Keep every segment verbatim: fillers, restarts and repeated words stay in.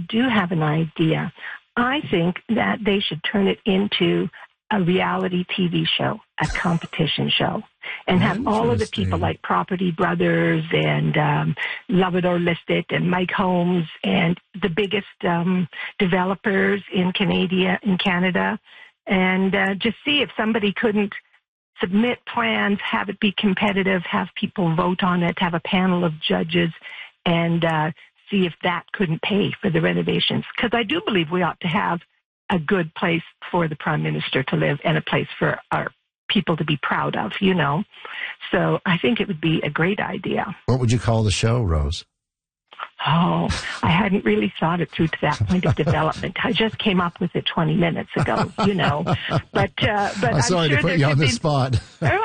do have an idea. I think that they should turn it into a reality T V show, a competition show, and have all of the people like Property Brothers and um, Love It or List It and Mike Holmes and the biggest um, developers in Canada, in Canada, and uh, just see if somebody couldn't submit plans, have it be competitive, have people vote on it, have a panel of judges, and uh, see if that couldn't pay for the renovations. Because I do believe we ought to have a good place for the Prime Minister to live and a place for our people to be proud of, you know. So I think it would be a great idea. What would you call the show, Rose? Oh, I hadn't really thought it through to that point of development. I just came up with it twenty minutes ago, you know. But, uh, but I'm, I'm sorry sure to put you on the be, spot.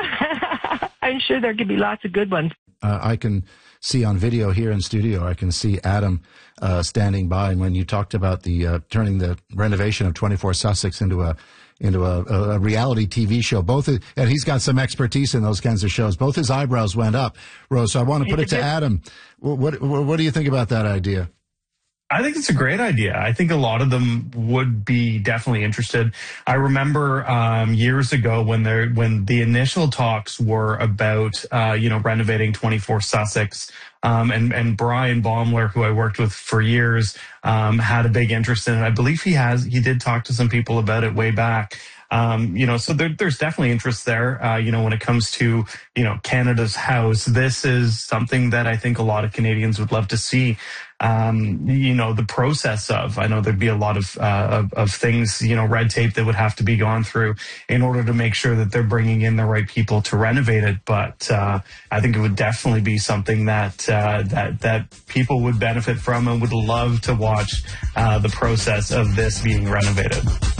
I'm sure there could be lots of good ones. Uh, I can see on video here in studio, I can see Adam uh, standing by. And when you talked about the uh, turning the renovation of twenty-four Sussex into a into a, a reality T V show, both, and he's got some expertise in those kinds of shows. Both his eyebrows went up, Rose. So I want to put it to Adam. What, what what do you think about that idea? I think it's a great idea. I think a lot of them would be definitely interested. I remember um, years ago when there when the initial talks were about uh, you know renovating twenty-four Sussex, um, and and Brian Baumler, who I worked with for years, um, had a big interest in it. I believe he has he did talk to some people about it way back. Um, you know, so there, there's definitely interest there. Uh, you know, when it comes to, you know, Canada's House, this is something that I think a lot of Canadians would love to see. Um, you know, the process of, I know there'd be a lot of, uh, of, of things, you know, red tape that would have to be gone through in order to make sure that they're bringing in the right people to renovate it. But, uh, I think it would definitely be something that, uh, that, that people would benefit from and would love to watch, uh, the process of this being renovated.